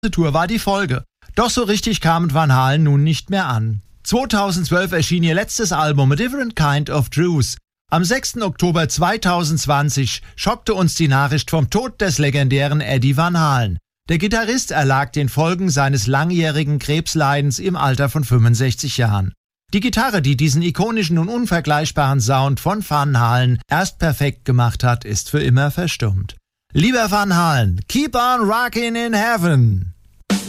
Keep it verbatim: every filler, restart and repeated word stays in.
Tour war die Folge. Doch so richtig kamen Van Halen nun nicht mehr an. zweitausendzwölf erschien ihr letztes Album A Different Kind of Truth. Am sechsten Oktober zweitausendzwanzig schockte uns die Nachricht vom Tod des legendären Eddie Van Halen. Der Gitarrist erlag den Folgen seines langjährigen Krebsleidens im Alter von fünfundsechzig Jahren. Die Gitarre, die diesen ikonischen und unvergleichbaren Sound von Van Halen erst perfekt gemacht hat, ist für immer verstummt. Lieber Van Halen, keep on rockin' in heaven!